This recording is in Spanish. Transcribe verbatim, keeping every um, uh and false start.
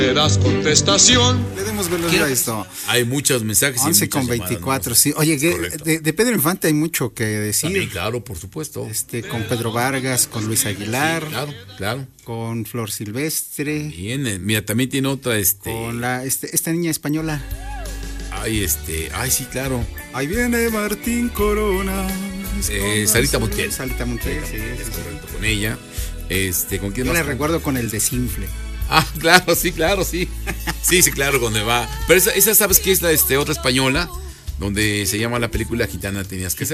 ¿Me das contestación? Le demos velocidad a esto. Hay muchos mensajes. once con veinticuatro, sí. Oye, que de, de Pedro Infante hay mucho que decir. También, claro, por supuesto. Este, con Pedro Vargas, con Luis Aguilar. Sí, claro, claro. Con Flor Silvestre. Bien, mira, también tiene otra, este. Con la, este, esta niña española. Ay, este, ay, sí, claro. Ahí viene Martín Corona. Eh, Sarita Montiel. Sarita Montiel, sí, es sí, correcto, con ella. Este, ¿con quién Yo más? la recuerdo con el desinfle. Ah, claro, sí, claro, sí. Sí, sí, claro, donde va. Pero esa, esa ¿sabes qué es la este, otra española? Donde se llama la película Gitana Tenías que ser.